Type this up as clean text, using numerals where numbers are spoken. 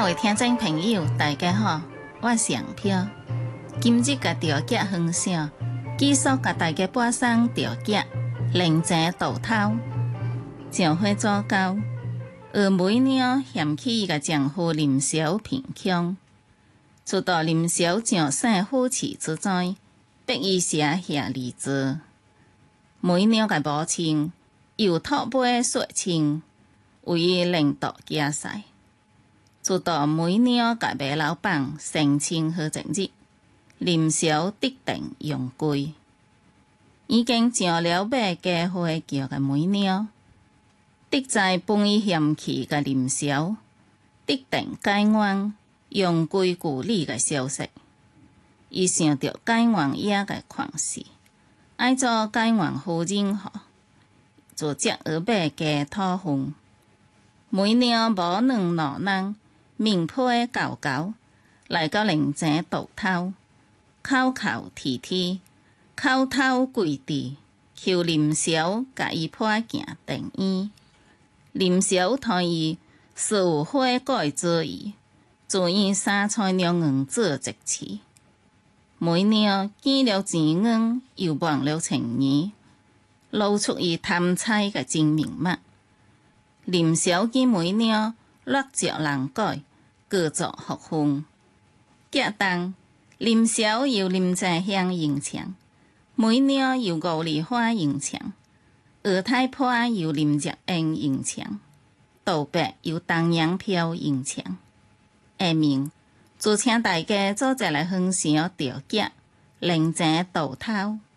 位聽眾朋友，大家好，我是楊飄。今日嘅調節分享，繼續給大家播送調節靈者道頭，教會做教，而每鳥嫌棄嘅丈夫林小平腔，直到林小上生夫妻之災，迫伊寫下離字。每鳥嘅母親由托背說情，為伊領導家婿。直到每鳥嘅賣老闆成親好整日，林小得定用歸，已經上了買家伙叫嘅每鳥，得在本伊嫌棄嘅林小，得定解怨用歸故里嘅消息，伊想到解怨爺嘅況勢，愛做解怨夫人後，就接而買家討婚，每鳥無能鬧人。名配高高，來到靈者道頭，口口啼啼，口頭跪地，求林小甲伊破行定醫。林小同意，事有悔改之意，自以三菜兩硬做直持。每鳥見了錢銀，又忘了情義，露出伊貪財嘅真面目。林小見每鳥落着難改。各作學風，隔當林小由林在鄉迎牆，每鳥由五里花迎牆，二太婆由林日恩迎牆，道伯由東陽飄迎牆。下面就請大家做一來分享調節靈者道頭。